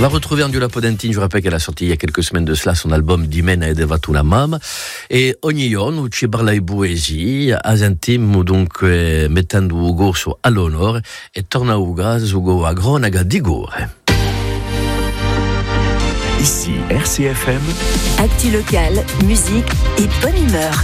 va retrouver Angela Podentini, je rappelle qu'elle a sorti il y a quelques semaines de cela son album Dimena ed Evatuna Mam, e ogni giorno ci parla di poesia, a sentiamo dunque mettendo Ugo su all'onore e torna Ugo a Gronaga di Gore. Ici RCFM. Actu locale, musique et bonne humeur.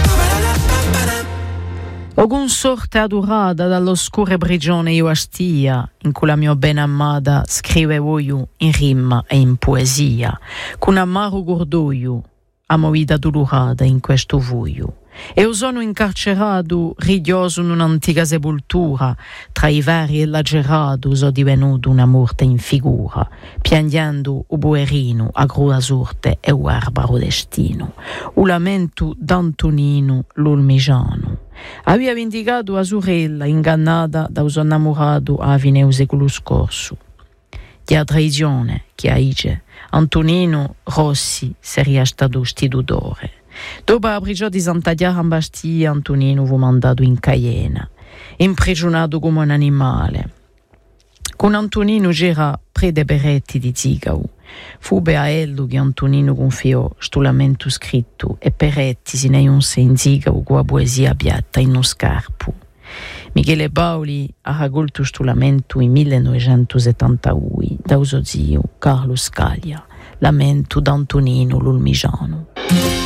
Ogun sorte adorata dall'oscura prigione io astia, in cui la mia ben amata scrive voglio in rima e in poesia, con amaro cordoglio, amo vita dolorata in questo voglio. E io sono incarcerato, righioso in un'antica sepoltura, tra i vari e lacerato sono divenuto una morte in figura, piangendo o poverino a crua sorte e o barbaro destino, o lamento d'Antonino l'Olmigiano. Aveva vendicato a sorella ingannata da un suo innamorato a fine del secolo scorso. Di a traizione che dice Antonino Rossi sarebbe stato istitutore. Dopo la prigione di Santa Chiara in Bastia, Antonino fu mandato in Caiena, imprigionato come un animale. Con Antonino c'era Prede Peretti di Zigau. Fu Beaello che Antonino confiò sto lamento scritto e Peretti si ne unse in Zigau con la poesia piatta in uno scarpo. Michele Paoli ha raccolto sto lamento in 1972 da suo zio Carlo Scaglia, lamento d'Antonino l'Olmigiano.